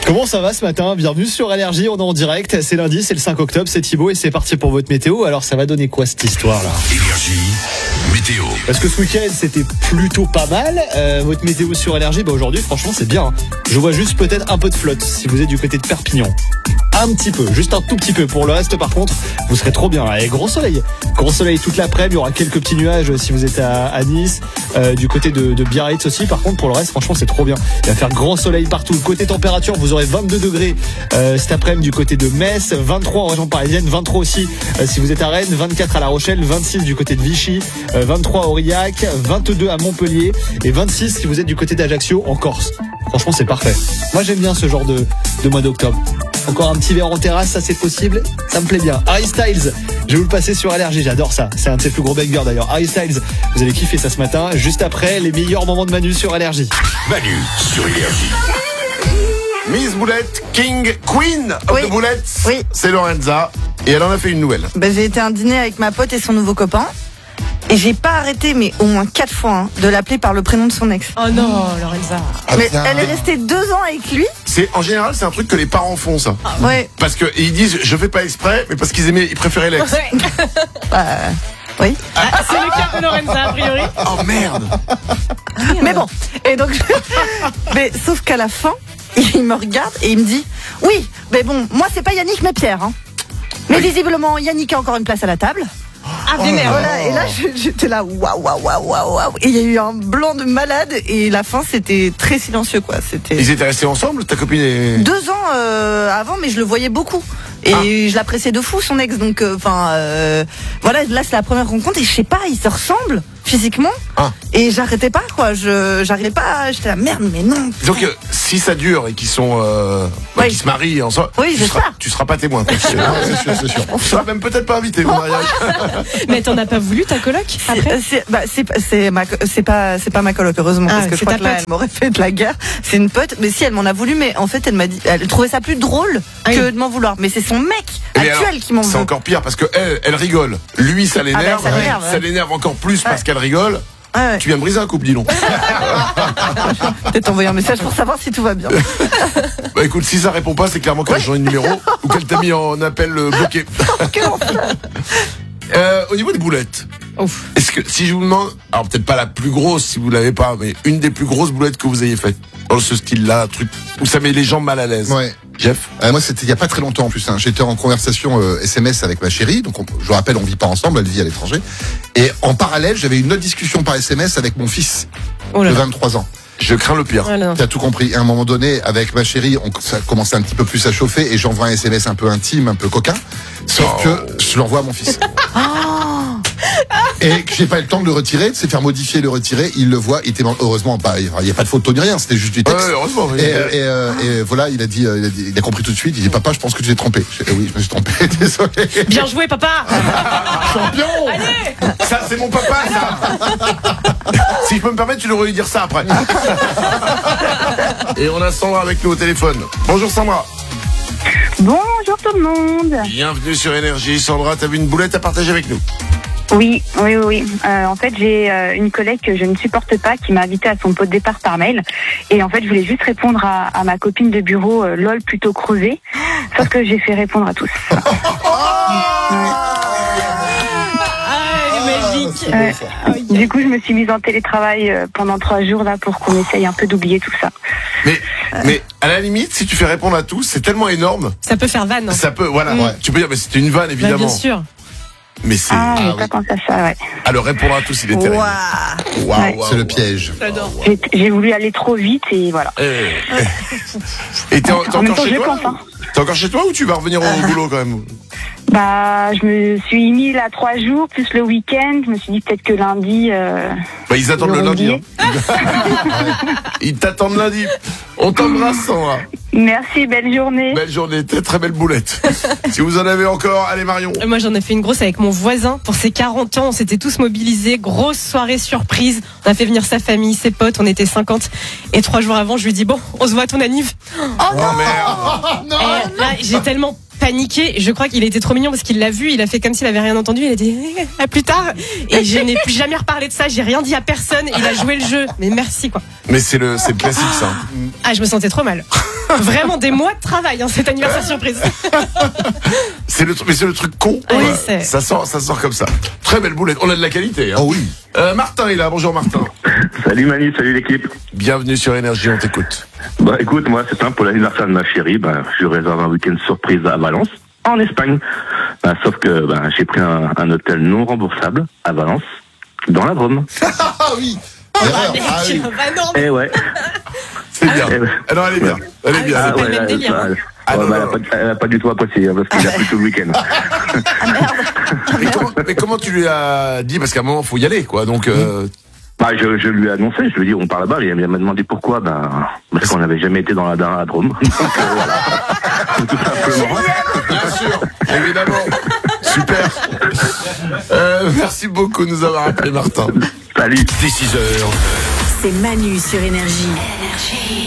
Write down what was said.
Comment ça va ce matin? Bienvenue sur Allergie, on est en direct, c'est lundi, c'est le 5 octobre, c'est Thibaut et c'est parti pour votre météo. Alors ça va donner quoi cette histoire-là? Énergie, météo. Parce que ce week-end c'était plutôt pas mal, votre météo sur Allergie, aujourd'hui franchement c'est bien. Je vois juste peut-être un peu de flotte si vous êtes du côté de Perpignan. Un petit peu, juste un tout petit peu. Pour le reste par contre, vous serez trop bien. Et gros soleil toute l'après-midi, il y aura quelques petits nuages si vous êtes à Nice, du côté de Biarritz aussi. Par contre pour le reste franchement c'est trop bien. Il va faire grand soleil partout. Côté température, vous aurez 22 degrés cet après-midi du côté de Metz, 23 en région parisienne, 23 aussi si vous êtes à Rennes, 24 à La Rochelle, 26 du côté de Vichy, 23 à Aurillac, 22 à Montpellier et 26 si vous êtes du côté d'Ajaccio en Corse. Franchement c'est parfait. Moi j'aime bien ce genre de mois d'octobre. Encore un petit verre en terrasse, ça c'est possible, ça me plaît bien. Harry Styles, je vais vous le passer sur Allergie, j'adore ça. C'est un de ses plus gros bangers d'ailleurs. Harry Styles, vous allez kiffer ça ce matin. Juste après, les meilleurs moments de Manu sur Allergie. Manu sur Énergie. Miss Boulette, King, Queen of the Boulettes, Oui. c'est Lorenza. Et elle en a fait une nouvelle. J'ai été à un dîner avec ma pote et son nouveau copain. Et j'ai pas arrêté, mais au moins 4 fois, de l'appeler par le prénom de son ex. Oh non, Lorenza. Mais elle est restée 2 ans avec lui. En général, c'est un truc que les parents font, ça. Ouais. Parce qu'ils disent, je fais pas exprès, mais parce ils préféraient l'ex. Ouais. Oui. C'est le cas de Lorenza, a priori. Oh merde. Mais bon. Et donc, mais sauf qu'à la fin, il me regarde et il me dit, oui, mais bon, moi c'est pas Yannick mais Pierre. Hein. Mais visiblement, Yannick a encore une place à la table. Ah, mais merde. Voilà, et là j'étais là, waouh. Et il y a eu un blanc de malade et la fin c'était très silencieux quoi. Ils étaient restés ensemble, ta copine et... 2 ans avant, mais je le voyais beaucoup. Et je l'appréciais de fou son ex, donc voilà, là c'est la première rencontre et je sais pas, ils se ressemblent physiquement et j'arrêtais pas quoi, j'arrivais pas, j'étais là merde mais non. Donc si ça dure et qu'ils sont qu'ils se marient ensemble, oui, tu seras pas témoin. C'est sûr. Tu seras même peut-être pas invité au mariage. Mais t'en as pas voulu ta coloc après? C'est pas ma coloc heureusement parce que je crois que là elle m'aurait fait de la guerre. C'est une pote, mais si elle m'en a voulu, mais en fait elle m'a dit, elle trouvait ça plus drôle que de m'en vouloir. Mais c'est son mec actuel qui m'en veut. C'est encore pire parce que elle rigole. Lui ça l'énerve, ça l'énerve encore plus parce qu'elle rigole. Ouais. Tu viens de briser un couple, dis donc. Peut-être envoyer un message pour savoir si tout va bien. Bah écoute, si ça répond pas, c'est clairement qu'elle a changé de numéro ou qu'elle t'a mis en appel bloqué. Au niveau des boulettes, est-ce que si je vous demande, alors peut-être pas la plus grosse si vous l'avez pas, mais une des plus grosses boulettes que vous ayez faites dans ce style-là, un truc où ça met les gens mal à l'aise. Ouais. Jeff, moi c'était il y a pas très longtemps en plus. J'étais en conversation SMS avec ma chérie, donc je vous rappelle on vit pas ensemble, elle vit à l'étranger. Et en parallèle j'avais une autre discussion par SMS avec mon fils de 23 ans. Je crains le pire. T'as tout compris. Et à un moment donné, avec ma chérie, ça commençait un petit peu plus à chauffer et j'envoie un SMS un peu intime, un peu coquin. Sauf que je l'envoie à mon fils. Et que j'ai pas eu le temps de le retirer, de se faire modifier, le retirer. Il le voit, il était heureusement pas, il y a pas de photo ni rien, c'était juste du texte. Ouais, heureusement. Oui. Et voilà, il a compris tout de suite. Il dit papa, je pense que tu t'es trompé. Oui, je me suis trompé. Désolé. Bien joué, papa. Champion. Allez. Ça, c'est mon papa, ça. Si je peux me permettre, tu devrais lui dire ça après. Et on a Sandra avec nous au téléphone. Bonjour Sandra. Bonjour tout le monde. Bienvenue sur Énergie. Sandra, t'as vu une boulette à partager avec nous? Oui. En fait, j'ai une collègue que je ne supporte pas qui m'a invité à son pot de départ par mail. Et en fait, je voulais juste répondre à ma copine de bureau, lol plutôt creusée. Sauf que j'ai fait répondre à tous. Magique. Du coup, je me suis mise en télétravail pendant 3 jours là pour qu'on essaye un peu d'oublier tout ça. Mais à la limite, si tu fais répondre à tous, c'est tellement énorme. Ça peut faire vanne. Ça peut, voilà. Ouais. Tu peux dire, mais c'était une vanne évidemment. Bah, bien sûr. Mais c'est. J'ai pas pensé à ça, ouais. Alors répondre à tous, il est terrible. Wow, c'est le piège. J'adore. J'ai voulu aller trop vite et voilà. Et t'es encore chez toi? Hein. T'es encore chez toi ou tu vas revenir au boulot quand même? Bah, je me suis mis là 3 jours, plus le week-end. Je me suis dit peut-être que lundi... Bah, ils attendent le lundi. Hein. Ils t'attendent lundi. On t'embrasse, Sandra. Merci, belle journée. Belle journée, très belle boulette. Si vous en avez encore, allez Marion. Moi j'en ai fait une grosse avec mon voisin pour ses 40 ans, on s'était tous mobilisés, grosse soirée surprise, on a fait venir sa famille, ses potes, on était 50 et 3 jours avant je lui dis bon, on se voit à ton anniv. Oh merde. Et là j'ai tellement paniqué, je crois qu'il était trop mignon parce qu'il l'a vu, il a fait comme s'il avait rien entendu, il a dit à plus tard et je n'ai plus jamais reparlé de ça, j'ai rien dit à personne, il a joué le jeu, mais merci quoi. Mais c'est le classique ça. Ah je me sentais trop mal. Vraiment des mois de travail, cet anniversaire surprise. C'est le truc con. Oui, ça sort comme ça. Très belle boulette. On a de la qualité. Oh oui. Martin est là. Bonjour Martin. Salut Manu, salut l'équipe. Bienvenue sur Énergie, on t'écoute. Bah écoute, moi c'est simple, pour l'anniversaire de ma chérie, je réserve un week-end surprise à Valence, en Espagne. Sauf que j'ai pris un hôtel non remboursable à Valence, dans la Drôme. Ah oui. Oui. Eh ouais. C'est bien. Eh non, elle est bien. Elle est bien. C'est pas le même délire. Elle a pas du tout apprécié, parce qu'il a pris tout le week-end. Mais comment tu lui as dit, parce qu'à un moment faut y aller, quoi. Donc. Je lui ai annoncé, je lui ai dit on part là-bas, et il m'a demandé pourquoi, parce qu'on n'avait jamais été dans la Drôme. Donc voilà. Tout simplement. Bien sûr, évidemment. Super. Merci beaucoup de nous avoir appelé Martin. Salut. Dès 6h. C'est Manu sur Énergie.